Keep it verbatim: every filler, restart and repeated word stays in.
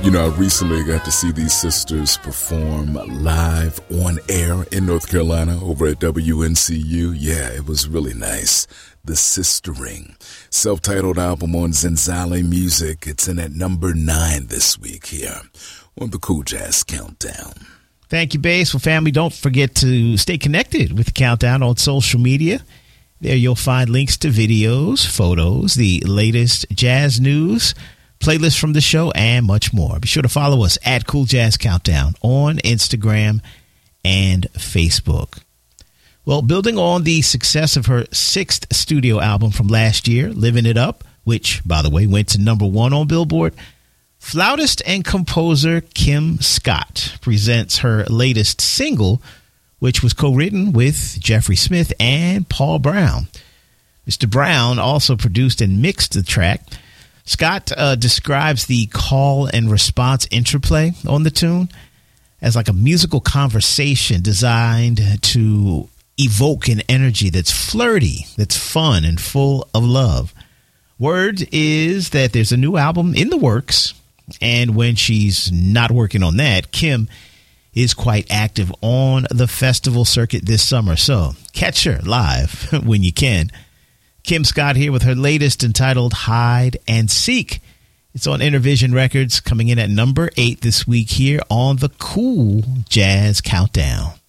You know, I recently got to see these sisters perform live on air in North Carolina over at W N C U. Yeah, it was really nice. The Sistering, self-titled album on Zenzale Music. It's in at number nine this week here on the Cool Jazz Countdown. Thank you, Bass. Well, family, don't forget to stay connected with the Countdown on social media. There you'll find links to videos, photos, the latest jazz news, playlists from the show, and much more. Be sure to follow us at Cool Jazz Countdown on Instagram and Facebook. Well, building on the success of her sixth studio album from last year, Living It Up, which, by the way, went to number one on Billboard, flautist and composer Kim Scott presents her latest single, which was co-written with Jeffrey Smith and Paul Brown. Mister Brown also produced and mixed the track. Scott uh, describes the call and response interplay on the tune as like a musical conversation designed to evoke an energy that's flirty, that's fun, and full of love. Word is that there's a new album in the works, and when she's not working on that, Kim is quite active on the festival circuit this summer. So catch her live when you can. Kim Scott here with her latest entitled Hide and Seek. It's on Intervision Records, coming in at number eight this week here on the Cool Jazz Countdown.